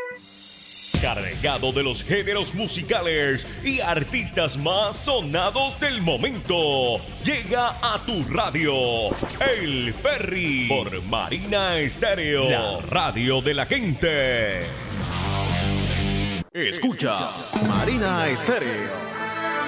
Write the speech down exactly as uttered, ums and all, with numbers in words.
Cargado de los géneros musicales y artistas más sonados del momento. Llega a tu radio El Ferry por Marina Estéreo, la radio de la gente. Escuchas Marina Estéreo.